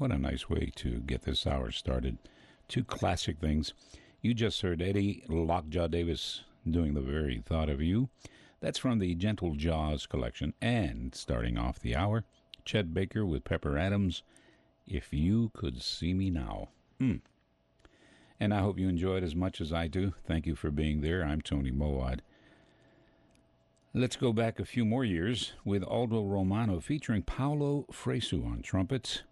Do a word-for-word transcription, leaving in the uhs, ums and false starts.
What a nice way to get this hour started. Two classic things. You just heard Eddie Lockjaw Davis doing The Very Thought of You. That's from the Gentle Jaws collection. And starting off the hour, Chet Baker with Pepper Adams, If You Could See Me Now. Mm. And I hope you enjoyed as much as I do. Thank you for being there. I'm Tony Moad. Let's go back a few more years with Aldo Romano featuring Paolo Fresu on trumpets.